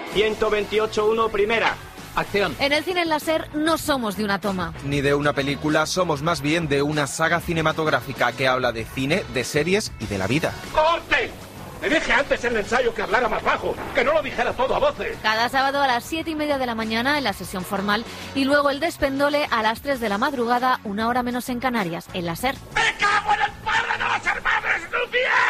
128-1, primera. Acción. En el cine en láser no somos de una toma. Ni de una película, somos más bien de una saga cinematográfica que habla de cine, de series y de la vida. ¡Corte! Me dije antes en el ensayo que hablara más bajo, que no lo dijera todo a voces. Cada sábado a las 7:30 de la mañana en la sesión formal y luego el despendole a las 3 de la madrugada, 1 hora menos en Canarias, en la SER.